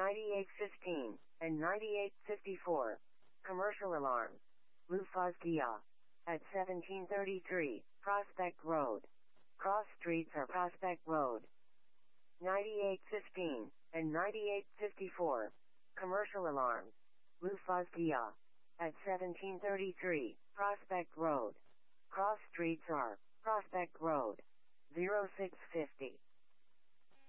9815 and 9854. Commercial alarms. Lufazgia. At 1733, Prospect Road. Cross streets are Prospect Road. 9815 and 9854. Commercial alarms. Lufazgia. At 1733, Prospect Road. Cross streets are Prospect Road. 0650.